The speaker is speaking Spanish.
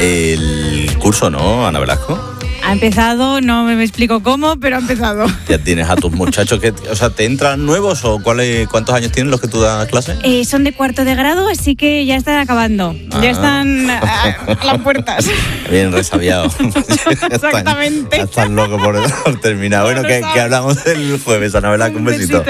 el curso, ¿no, Ana Velasco? Ha empezado, no me explico cómo, pero ha empezado. ¿Ya tienes a tus muchachos que, o sea, te entran nuevos o cuántos años tienen los que tú das clase? Son de 4º de grado, así que ya están acabando. Ya están a las puertas. Bien resabiado. Exactamente. Ya están locos por terminar. Bueno, que hablamos el jueves, Ana Velasco, un besito.